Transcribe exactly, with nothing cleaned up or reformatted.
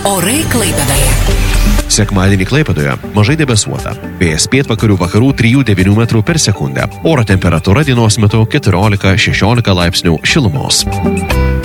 Orai Klaipėdoje. Sekmadienį Klaipėdoje mažai debesuota. Vėjas pietvakarių vakarų trijų devynių metrų per sekundę. Oro temperatūra dienos metu keturiolika šešiolika laipsnių šilumos.